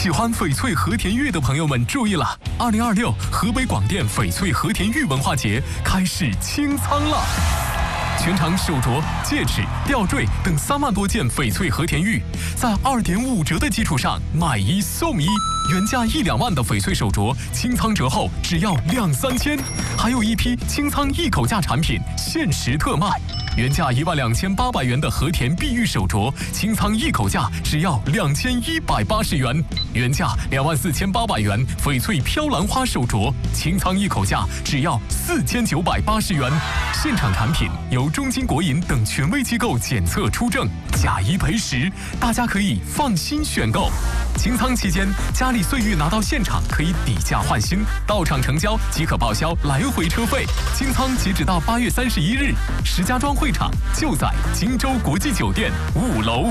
喜欢翡翠和田玉的朋友们注意了，2026河北广电翡翠和田玉文化节开始清仓了。全场手镯、戒指、吊坠等3万多件翡翠和田玉，在2.5折的基础上买1送1，原价1-2万的翡翠手镯，清仓折后只要2-3千，还有一批清仓一口价产品限时特卖。原价12800元的和田碧玉手镯，清仓一口价只要2180元；原价24800元翡翠飘兰花手镯，清仓一口价只要4980元。现场产品由中金国银等权威机构检测出证，假1赔10，大家可以放心选购。清仓期间，嘉里穗玉拿到现场可以抵价换新，到场成交即可报销来回车费。清仓截止到8月31日，石家庄会场就在荆州国际酒店5楼。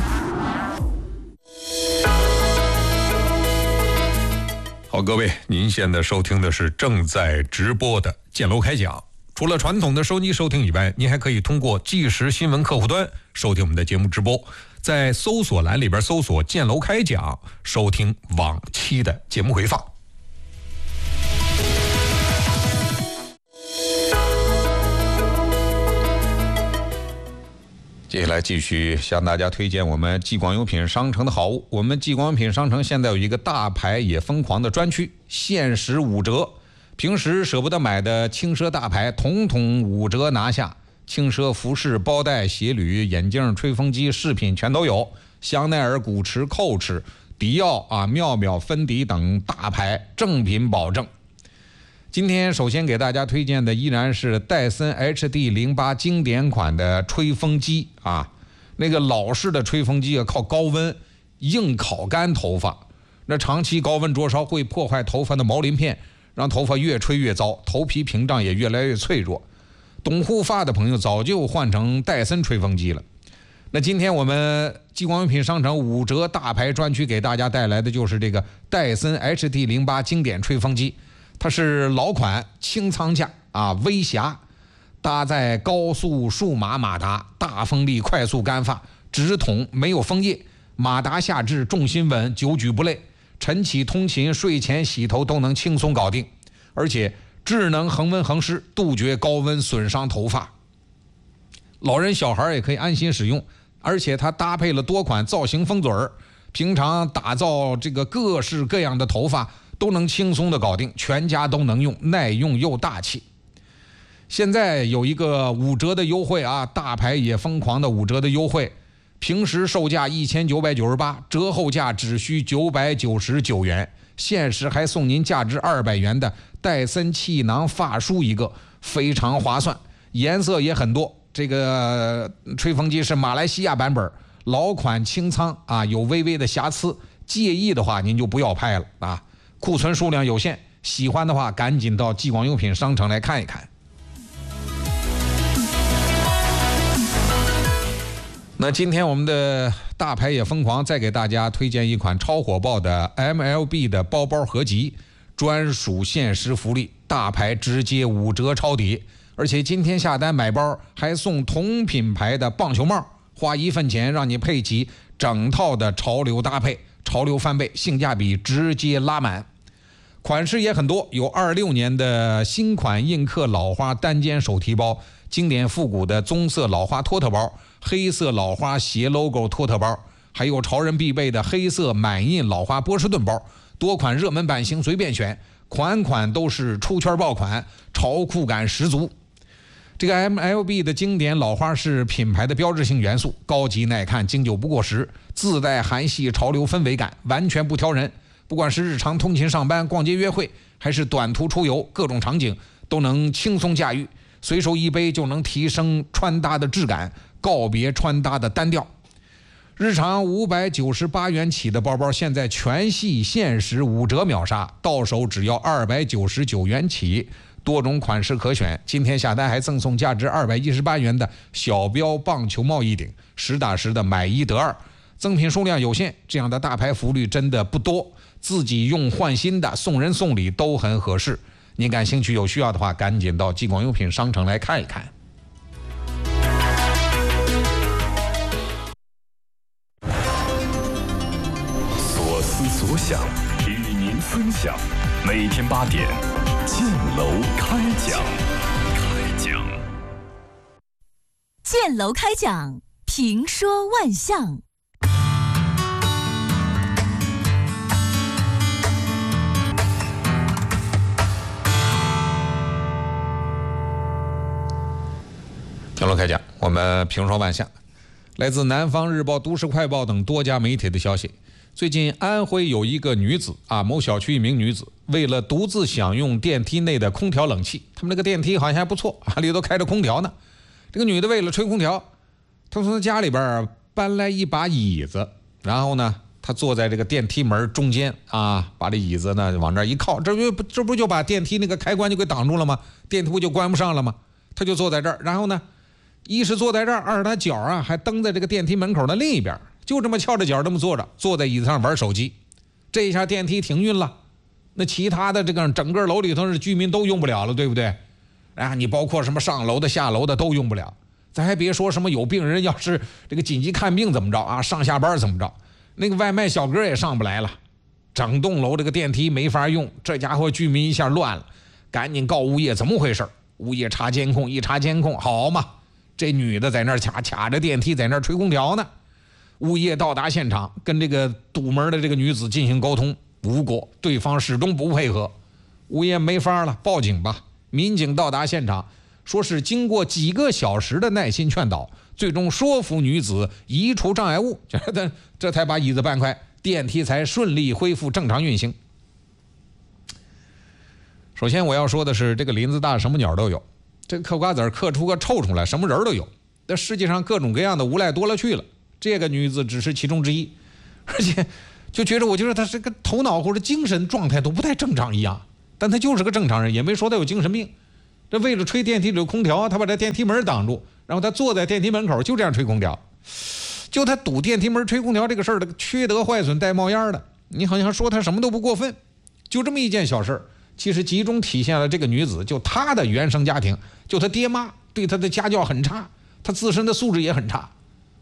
好，各位，您现在收听的是正在直播的建楼开讲。除了传统的收机收听以外，您还可以通过即时新闻客户端收听我们的节目直播，在搜索栏里边搜索建楼开讲，收听往期的节目回放。接下来继续向大家推荐我们继广用品商城的好物。我们继广用品商城现在有一个大牌也疯狂的专区，限时5折，平时舍不得买的轻奢大牌统统5折拿下。轻奢服饰、包袋、鞋履、眼镜、吹风机、饰品全都有，香奈儿、古驰、蔻驰、迪奥妙妙、芬迪等大牌正品保证。今天首先给大家推荐的依然是戴森 HD08 经典款的吹风机那个老式的吹风机靠高温硬烤干头发，那长期高温灼烧会破坏头发的毛鳞片，让头发越吹越糟，头皮屏障也越来越脆弱。懂护发的朋友早就换成戴森吹风机了。那今天我们继广用品商城5折大牌专区给大家带来的就是这个戴森 HD08 经典吹风机，它是老款轻仓架微侠，搭载高速数码马达，大风力快速干发，直筒没有风叶，马达下至重心稳，久举不累，晨起通勤、睡前洗头都能轻松搞定，而且智能恒温恒湿，杜绝高温损伤头发，老人小孩也可以安心使用。而且它搭配了多款造型风嘴儿，平常打造这个各式各样的头发都能轻松的搞定，全家都能用，耐用又大气。现在有一个5折的优惠大牌也疯狂的5折的优惠，平时售价1998，折后价只需999元，限时还送您价值200元的戴森气囊发梳一个，非常划算，颜色也很多。这个吹风机是马来西亚版本，老款清仓有微微的瑕疵，介意的话您就不要拍了库存数量有限，喜欢的话赶紧到继广用品商城来看一看。那今天我们的大牌也疯狂再给大家推荐一款超火爆的 MLB 的包包合集，专属限时福利，大牌直接5折抄底，而且今天下单买包还送同品牌的棒球帽，花1分钱让你配齐整套的潮流搭配，潮流翻倍，性价比直接拉满。款式也很多，有26年的新款印刻老花单肩手提包，经典复古的棕色老花托特包，黑色老花斜 logo 托特包，还有潮人必备的黑色满印老花波士顿包，多款热门版型随便选，款款都是出圈爆款，潮酷感十足。这个 MLB 的经典老花是品牌的标志性元素，高级耐看，经久不过时，自带韩系潮流氛围感，完全不挑人。不管是日常通勤上班、逛街约会，还是短途出游，各种场景都能轻松驾驭，随手一杯就能提升穿搭的质感，告别穿搭的单调。日常598元起的包包，现在全系限时5折秒杀，到手只要299元起，多种款式可选。今天下单还赠送价值218元的小标棒球帽一顶，实打实的买1得2，赠品数量有限，这样的大牌福利真的不多，自己用换新的，送人送礼都很合适。您感兴趣有需要的话，赶紧到继广用品商城来看一看。 所思思所想，与您分享。每天8点，建楼开讲。 建楼开讲，评说万象。 建楼开讲，我们评说万象。来自南方日报、都市快报等多家媒体的消息，最近安徽有一个女子某小区一名女子为了独自享用电梯内的空调冷气，他们那个电梯好像还不错里头开着空调呢。这个女的为了吹空调，她从家里边搬来一把椅子，然后呢，她坐在这个电梯门中间把这椅子呢往这一靠，这不就把电梯那个开关就给挡住了吗？电梯不就关不上了吗？她就坐在这儿，然后呢，一是坐在这儿，二是他脚还蹬在这个电梯门口的另一边，就这么翘着脚这么坐着，坐在椅子上玩手机。这一下电梯停运了，那其他的这个整个楼里头的居民都用不了了，对不对？你包括什么上楼的下楼的都用不了。咱还别说什么有病人要是这个紧急看病怎么着上下班怎么着，那个外卖小哥也上不来了，整栋楼这个电梯没法用。这家伙居民一下乱了，赶紧告物业怎么回事。物业查监控，一查监控，好嘛，这女的在那儿卡着电梯，在那儿吹空调呢。物业到达现场，跟这个堵门的这个女子进行沟通，无果，对方始终不配合。物业没法了，报警吧。民警到达现场，说是经过几个小时的耐心劝导，最终说服女子移除障碍物，这才把椅子搬开，电梯才顺利恢复正常运行。首先我要说的是，这个林子大什么鸟都有，这个嗑瓜子嗑出个臭虫来什么人都有。这世界上各种各样的无赖多了去了，这个女子只是其中之一。而且就觉得她这个头脑或者精神状态都不太正常一样，但她就是个正常人，也没说她有精神病。这为了吹电梯里的空调，她把这电梯门挡住，然后她坐在电梯门口就这样吹空调。就她堵电梯门吹空调这个事儿的缺德坏损带冒烟的，你好像说她什么都不过分，就这么一件小事，其实集中体现了这个女子就她的原生家庭，就她爹妈对她的家教很差，她自身的素质也很差。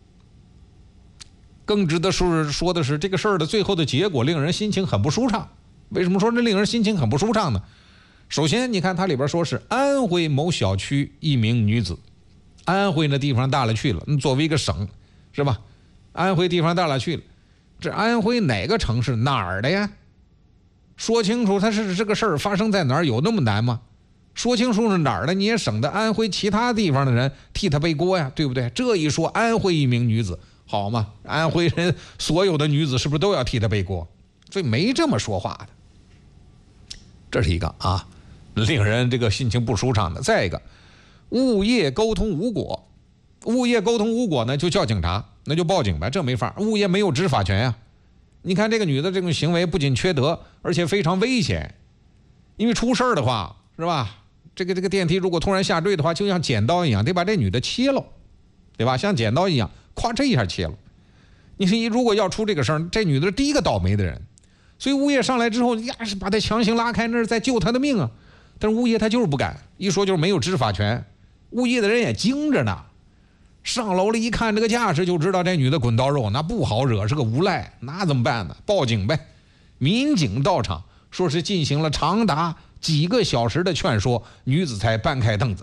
更值得说的是，这个事儿的最后的结果令人心情很不舒畅。为什么说这令人心情很不舒畅呢？首先你看它里边说是安徽某小区一名女子，安徽那地方大了去了，作为一个省是吧？安徽地方大了去了，这安徽哪个城市哪儿的呀？说清楚它是这个事儿发生在哪儿，有那么难吗？说清楚是哪儿的，你也省得安徽其他地方的人替他背锅呀，对不对？这一说安徽一名女子，好嘛，安徽人所有的女子是不是都要替他背锅？所以没这么说话的。这是一个令人这个心情不舒畅的。再一个，物业沟通无果，物业沟通无果呢，就叫警察，那就报警呗，这没法，物业没有执法权呀。你看这个女的这种行为不仅缺德，而且非常危险。因为出事的话，是吧？这个电梯如果突然下坠的话，就像剪刀一样，得把这女的切了，对吧？像剪刀一样，咵这一下切了。你说如果要出这个事儿，这女的是第一个倒霉的人。所以物业上来之后，是把她强行拉开，那是在救她的命啊。但是物业他就是不敢，一说就是没有执法权。物业的人也精着呢，上楼了一看这个架势，就知道这女的滚刀肉，那不好惹，是个无赖，那怎么办呢？报警呗。民警到场，说是进行了长达几个小时的劝说，女子才搬开凳子。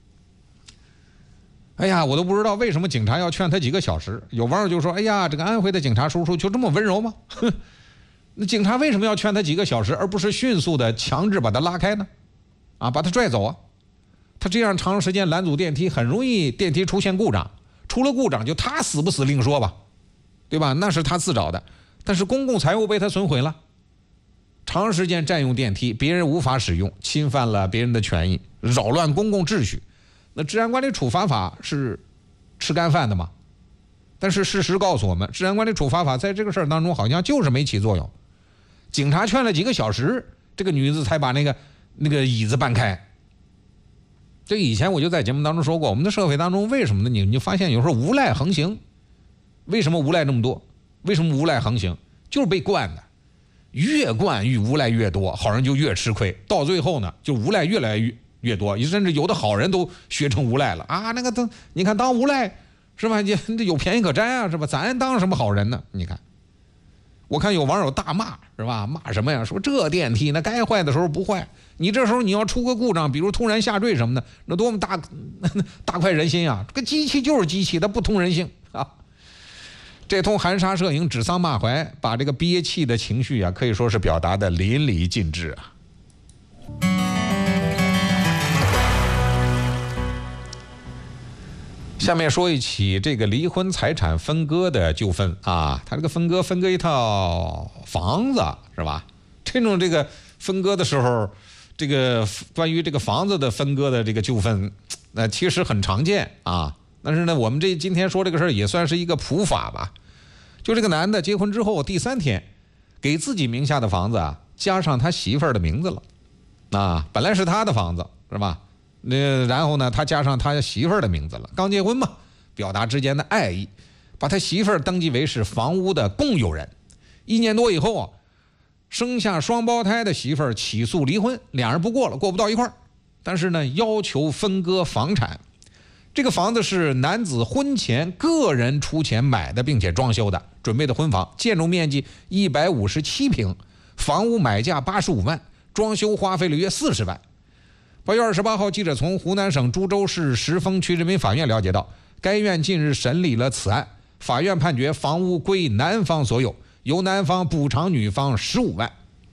哎呀，我都不知道为什么警察要劝她几个小时。有网友就说：“哎呀，这个安徽的警察叔叔就这么温柔吗？”那警察为什么要劝她几个小时，而不是迅速的强制把她拉开呢？把她拽走啊！他这样长时间拦阻电梯，很容易电梯出现故障，出了故障就他死不死另说吧，对吧？那是他自找的，但是公共财物被他损毁了，长时间占用电梯，别人无法使用，侵犯了别人的权益，扰乱公共秩序。那治安管理处罚法是吃干饭的嘛？但是事实告诉我们，治安管理处罚法在这个事儿当中好像就是没起作用。警察劝了几个小时，这个女子才把那个椅子搬开。这以前我就在节目当中说过，我们的社会当中为什么呢？你发现有时候无赖横行，为什么无赖这么多？为什么无赖横行？就是被惯的，越惯越无赖越多，好人就越吃亏，到最后呢，就无赖越来越多，甚至有的好人都学成无赖了啊！你看当无赖是吧？有便宜可摘啊，是吧？咱当什么好人呢？你看， 我看有网友大骂，是吧？骂什么呀？说这电梯那该坏的时候不坏，你这时候你要出个故障，比如突然下坠什么的，那多么大快人心啊！这个机器就是机器，它不通人性啊。这通含沙射影、指桑骂槐，把这个憋气的情绪啊，可以说是表达的淋漓尽致啊。下面说一起这个离婚财产分割的纠纷啊，他这个分割一套房子是吧？这个分割的时候，这个关于这个房子的分割的这个纠纷，其实很常见啊。但是呢，我们今天说这个事儿也算是一个普法吧。就这个男的结婚之后第3天，给自己名下的房子啊加上他媳妇儿的名字了，啊，本来是他的房子是吧？然后呢，他加上他媳妇儿的名字了，刚结婚嘛，表达之间的爱意，把他媳妇儿登记为是房屋的共有人。1年多以后啊，生下双胞胎的媳妇儿起诉离婚，俩人过不到一块儿，但是呢，要求分割房产。这个房子是男子婚前个人出钱买的，并且装修的，准备的婚房，建筑面积157平，房屋买价85万，装修花费了约40万。8月28号，记者从湖南省株洲市石峰区人民法院了解到，该院近日审理了此案，法院判决房屋归男方所有，由男方补偿女方15万。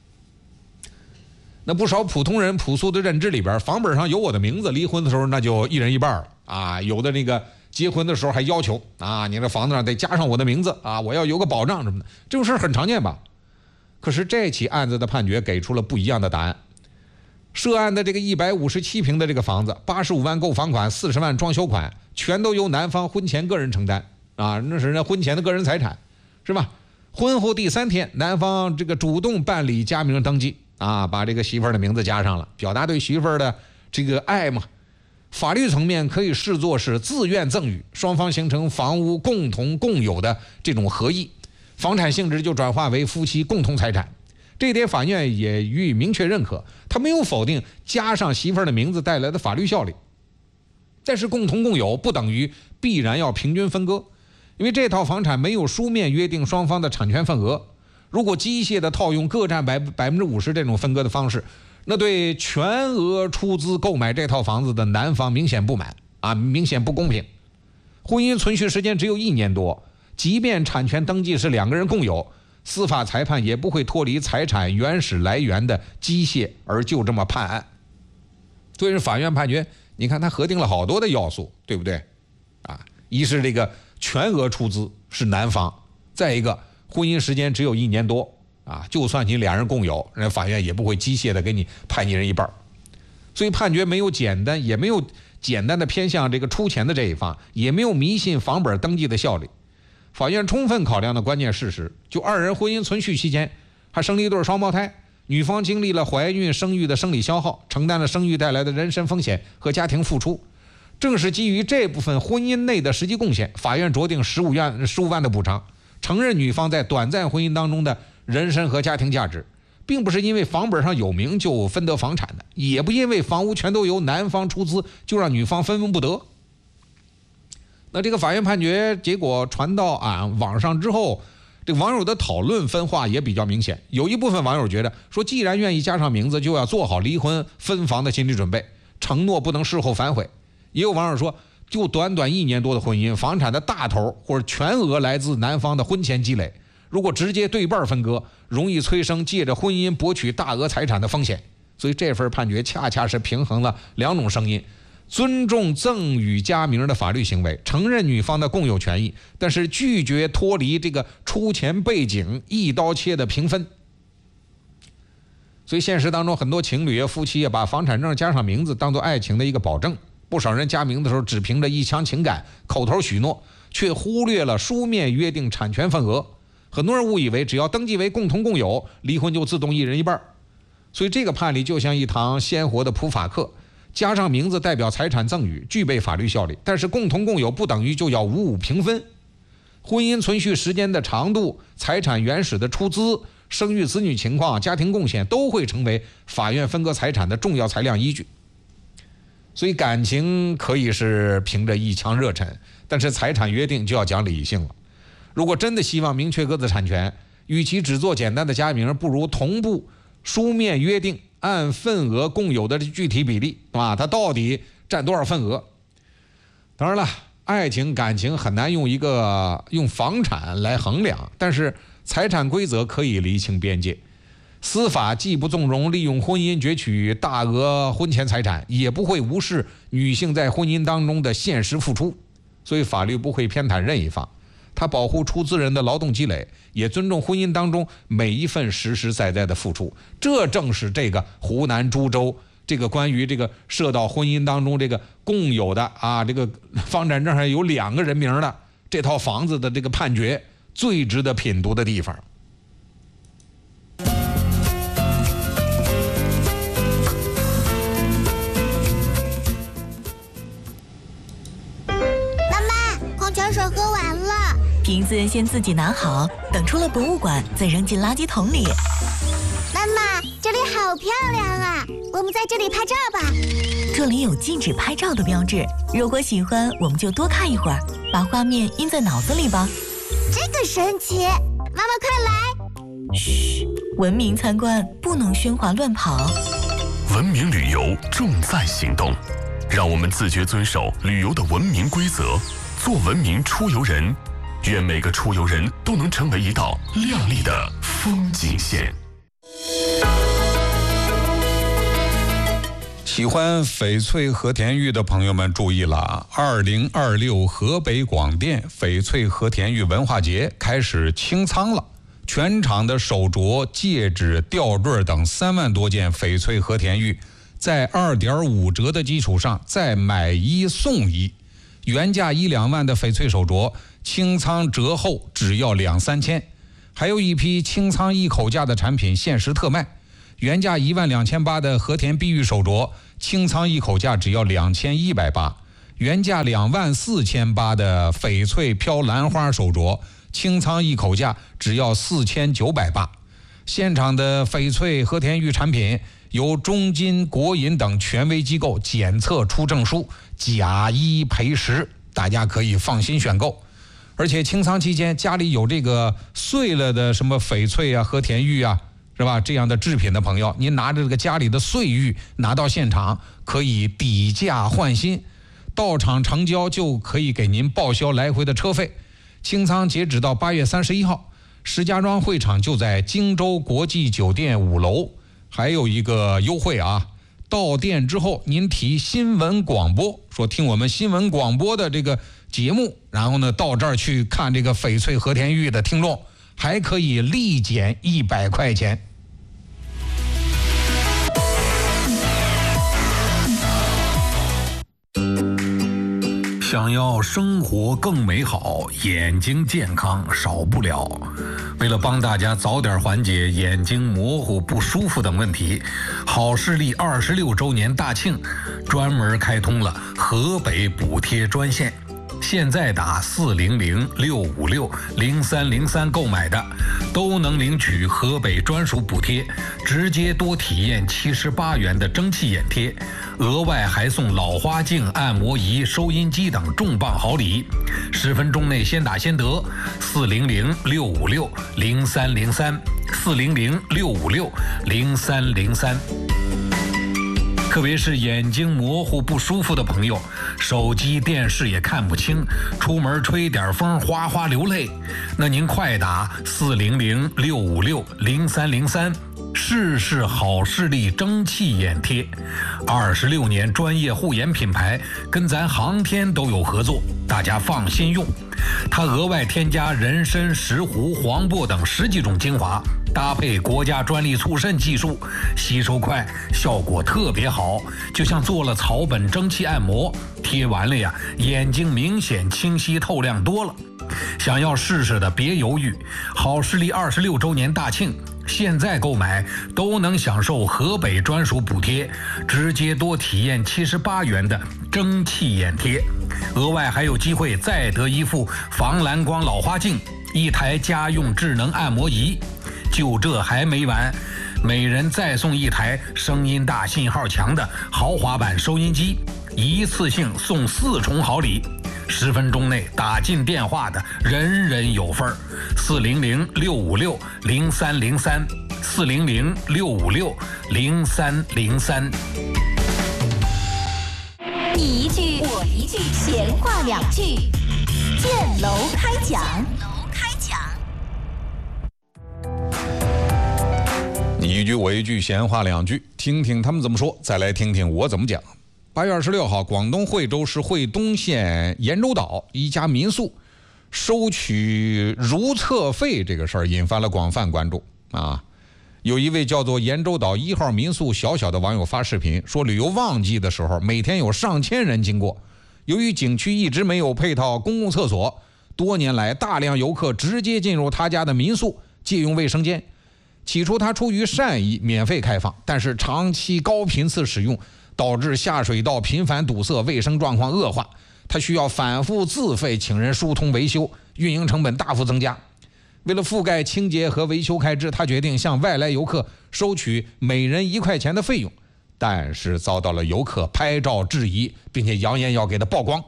那不少普通人朴素的认知里边，房本上有我的名字，离婚的时候那就一人一半了啊。有的那个结婚的时候还要求啊，你这房子上得加上我的名字啊，我要有个保障什么的，这种事很常见吧？可是这起案子的判决给出了不一样的答案。涉案的这个157平的这个房子，85万购房款，40万装修款，全都由男方婚前个人承担啊，那是人家婚前的个人财产，是吧？婚后第3天，男方这个主动办理加名登记啊，把这个媳妇儿的名字加上了，表达对媳妇儿的这个爱嘛。法律层面可以视作是自愿赠与，双方形成房屋共同共有的这种合意，房产性质就转化为夫妻共同财产。这一点法院也予以明确认可，他没有否定加上媳妇儿的名字带来的法律效力。但是共同共有不等于必然要平均分割，因为这套房产没有书面约定双方的产权份额。如果机械的套用各占50%这种分割的方式，那对全额出资购买这套房子的男方明显不满啊，明显不公平。婚姻存续时间只有1年多，即便产权登记是2个人共有，司法裁判也不会脱离财产原始来源的机械而就这么判案。所以法院判决，你看他核定了好多的要素，对不对啊？一是这个全额出资是男方，再一个婚姻时间只有1年多啊，就算你2人共有，人家法院也不会机械的给你判1人1半。所以判决没有也没有简单的偏向这个出钱的这一方，也没有迷信房本登记的效力。法院充分考量的关键事实，就2人婚姻存续期间还生了一对双胞胎，女方经历了怀孕生育的生理消耗，承担了生育带来的人身风险和家庭付出。正是基于这部分婚姻内的实际贡献，法院酌定15万的补偿，承认女方在短暂婚姻当中的人身和家庭价值，并不是因为房本上有名就分得房产的，也不因为房屋全都由男方出资就让女方分文不得。那这个法院判决结果传到网上之后，这个网友的讨论分化也比较明显。有一部分网友觉得说，既然愿意加上名字，就要做好离婚分房的心理准备，承诺不能事后反悔。也有网友说，就短1年多的婚姻，房产的大头或者全额来自男方的婚前积累，如果直接对半分割，容易催生借着婚姻博取大额财产的风险。所以这份判决恰恰是平衡了2种声音，尊重赠与加名的法律行为，承认女方的共有权益，但是拒绝脱离这个出钱背景一刀切的平分。所以现实当中，很多情侣夫妻把房产证加上名字当做爱情的一个保证，不少人加名的时候只凭着一腔情感口头许诺，却忽略了书面约定产权份额。很多人误以为只要登记为共同共有，离婚就自动1人1半。所以这个判例就像一堂鲜活的普法课，加上名字代表财产赠与，具备法律效力，但是共同共有不等于就要55平分。婚姻存续时间的长度、财产原始的出资、生育子女情况、家庭贡献都会成为法院分割财产的重要裁量依据。所以感情可以是凭着一腔热忱，但是财产约定就要讲理性了。如果真的希望明确各自产权， 与其只做简单的加名，不如同步书面约定，按份额共有的具体比例，啊，它到底占多少份额？当然了，爱情感情很难用房产来衡量，但是财产规则可以厘清边界。司法既不纵容利用婚姻攫取大额婚前财产，也不会无视女性在婚姻当中的现实付出，所以法律不会偏袒任一方，它保护出资人的劳动积累，也尊重婚姻当中每一份实实在在的付出。这正是这个湖南株洲这个关于这个涉到婚姻当中这个共有的这个房产证上有2个人名的这套房子的这个判决最值得品读的地方。 水喝完了， 瓶子先自己拿好，等出了博物馆再扔进垃圾桶里。 妈妈，这里好漂亮啊，我们在这里拍照吧。 这里有禁止拍照的标志，如果喜欢我们就多看一会儿，把画面印在脑子里吧。 这个神奇，妈妈快来。 嘘，文明参观不能喧哗乱跑。 文明旅游重在行动，让我们自觉遵守旅游的文明规则，做文明出游人。愿每个出游人都能成为一道亮丽的风景线。 喜欢翡翠和田玉的朋友们注意了，2026河北广电翡翠和田玉文化节开始清仓了。全场的手镯、戒指、吊坠等3万多件翡翠和田玉，在2.5折的基础上再买1送1，原价1-2万的翡翠手镯，清仓折后只要2-3千。还有一批清仓一口价的产品限时特卖，原价12800的和田碧玉手镯，清仓一口价只要2180，原价24800的翡翠飘兰花手镯，清仓一口价只要4980。现场的翡翠和田玉产品由中金、国银等权威机构检测出证书，假1赔10，大家可以放心选购。而且清仓期间家里有这个碎了的什么翡翠啊、和田玉啊，是吧？这样的制品的朋友，您拿着这个家里的碎玉拿到现场，可以抵价换新，到场成交就可以给您报销来回的车费。清仓截止到8月31号，石家庄会场就在荆州国际酒店5楼。还有一个优惠啊，到店之后您提新闻广播，说听我们新闻广播的这个节目，然后呢到这儿去看这个翡翠和田玉的听众，还可以立减100块钱。 想要生活更美好，眼睛健康少不了。为了帮大家早点缓解眼睛模糊不舒服等问题，好视力26周年大庆专门开通了河北补贴专线。现在打400-656-0303购买的，都能领取河北专属补贴，直接多体验78元的蒸汽眼贴，额外还送老花镜、按摩仪、收音机等重磅好礼。10分钟内先打先得，400-656-0303，400-656-0303。特别是眼睛模糊不舒服的朋友，手机电视也看不清，出门吹点风哗哗流泪，那您快打400-656-0303，试试好视力蒸汽眼贴。26年专业护眼品牌，跟咱航天都有合作，大家放心用。它额外添加人参、石斛、黄柏等10几种精华，搭配国家专利促渗技术，吸收快，效果特别好，就像做了草本蒸汽按摩，贴完了呀，眼睛明显清晰透亮多了。想要试试的别犹豫，好视力26周年大庆，现在购买都能享受河北专属补贴，直接多体验78元的蒸汽眼贴，额外还有机会再得一副防蓝光老花镜，1台家用智能按摩仪。就这还没完，每人再送1台声音大、信号强的豪华版收音机，一次性送4重好礼。 10分钟内打进电话的，人人有份儿。400-656-0303，400-656-0303。 你一句我一句，闲话两句，建楼开讲。 你一句我一句，闲话两句，听听他们怎么说，再来听听我怎么讲。8月26号，广东惠州市惠东县延州岛一家民宿收取如厕费这个事儿引发了广泛关注啊！有一位叫做延州岛1号民宿小小的网友发视频说，旅游旺季的时候，每天有上千人经过。由于景区一直没有配套公共厕所，多年来大量游客直接进入他家的民宿借用卫生间。起初他出于善意免费开放，但是长期高频次使用导致下水道频繁堵塞，卫生状况恶化，他需要反复自费请人疏通维修，运营成本大幅增加。为了覆盖清洁和维修开支，他决定向外来游客收取每人1块钱的费用，但是遭到了游客拍照质疑，并且扬言要给他曝光。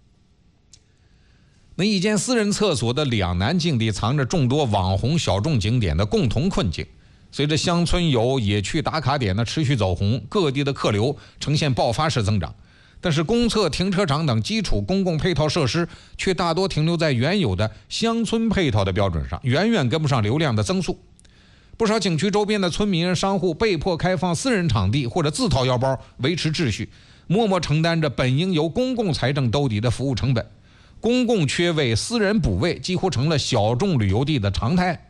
那一间私人厕所的两难境地，藏着众多网红小众景点的共同困境。随着乡村游、野区打卡点的持续走红，各地的客流呈现爆发式增长，但是公厕、停车场等基础公共配套设施却大多停留在原有的乡村配套的标准上，远远跟不上流量的增速。不少景区周边的村民、商户被迫开放私人场地或者自掏腰包维持秩序，默默承担着本应由公共财政兜底的服务成本。公共缺位、私人补位几乎成了小众旅游地的常态。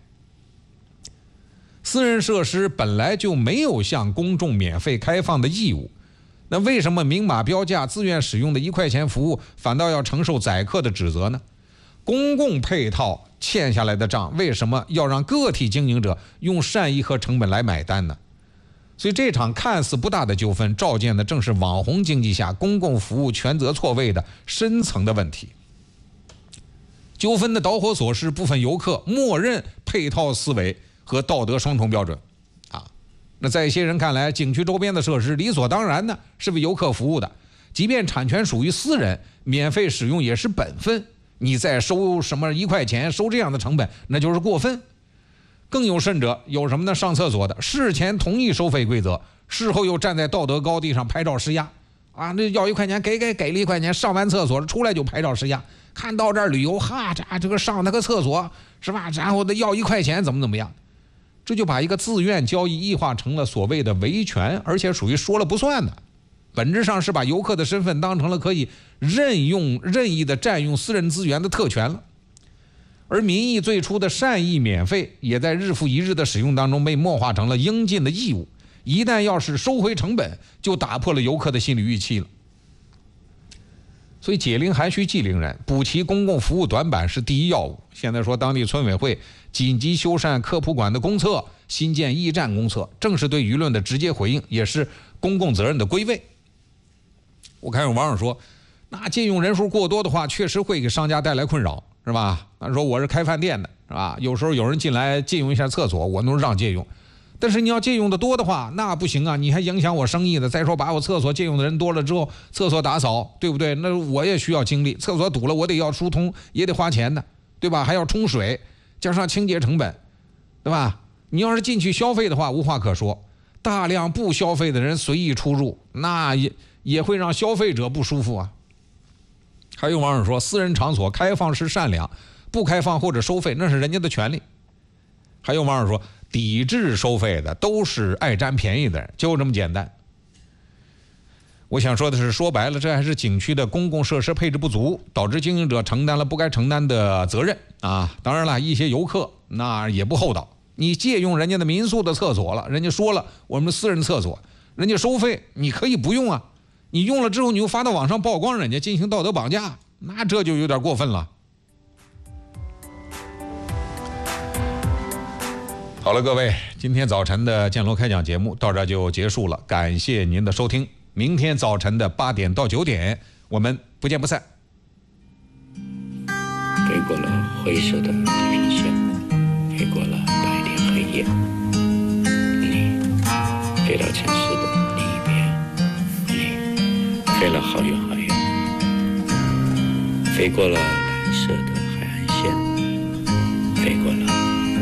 私人设施本来就没有向公众免费开放的义务，那为什么明码标价、自愿使用的1块钱服务反倒要承受宰客的指责呢？公共配套欠下来的账，为什么要让个体经营者用善意和成本来买单呢？所以这场看似不大的纠纷，照见的正是网红经济下公共服务权责错位的深层的问题。纠纷的导火索是部分游客默认配套思维和道德双重标准啊。那在一些人看来，景区周边的设施理所当然的是为游客服务的，即便产权属于私人，免费使用也是本分，你再收什么1块钱，收这样的成本，那就是过分。更有甚者，有什么呢？上厕所的事前同意收费规则，事后又站在道德高地上拍照施压啊！那要1块钱，给了1块钱，上完厕所出来就拍照施压。看到这儿旅游，这个上那个厕所是吧？然后要1块钱，怎么样？这就把一个自愿交易异化成了所谓的维权，而且属于说了不算的。本质上是把游客的身份当成了可以任意的占用私人资源的特权了。而民意最初的善意免费，也在日复一日的使用当中被默化成了应尽的义务。一旦要是收回成本，就打破了游客的心理预期了。所以解铃还须系铃人，补齐公共服务短板是第一要务。现在说当地村委会紧急修缮科普馆的公厕，新建驿站公厕，正是对舆论的直接回应，也是公共责任的归位。我看有网友说，那借用人数过多的话，确实会给商家带来困扰，是吧？他说我是开饭店的，是吧？有时候有人进来借用一下厕所，我能让借用。但是你要借用的多的话，那不行啊，你还影响我生意的。再说把我厕所借用的人多了之后，厕所打扫，对不对？那我也需要精力，厕所堵了我得要疏通，也得花钱的，对吧？还要冲水，加上清洁成本，对吧？你要是进去消费的话，无话可说。大量不消费的人随意出入，那也会让消费者不舒服啊。还有网友说，私人场所开放是善良，不开放或者收费那是人家的权利。还有网友说，抵制收费的都是爱占便宜的人，就这么简单。我想说的是，说白了，这还是景区的公共设施配置不足，导致经营者承担了不该承担的责任啊。当然了，一些游客那也不厚道，你借用人家的民宿的厕所了，人家说了我们私人厕所，人家收费，你可以不用啊。你用了之后，你又发到网上曝光人家，进行道德绑架，那这就有点过分了。好了，各位，今天早晨的建楼开讲节目到这就结束了，感谢您的收听。明天早晨的8点到9点，我们不见不散。 飞过了灰色的地平线，飞过了白天黑夜，你飞到城市的另一边，你飞了好远好远， 飞过了蓝色的